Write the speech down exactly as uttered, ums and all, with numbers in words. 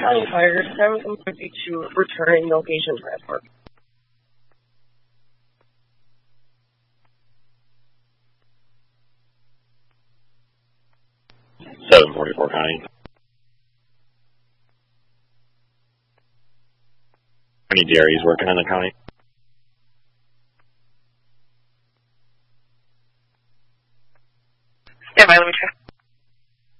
County Fire, seven fifty-two, returning location transport. seven forty-four County. Any D R Es working in the county?